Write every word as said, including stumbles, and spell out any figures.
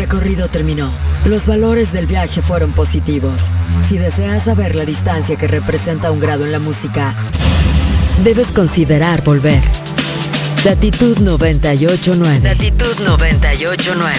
recorrido terminó. Los valores del viaje fueron positivos. Si deseas saber la distancia que representa un grado en la música, debes considerar volver. Latitud noventa y ocho punto nueve. Latitud noventa y ocho punto nueve.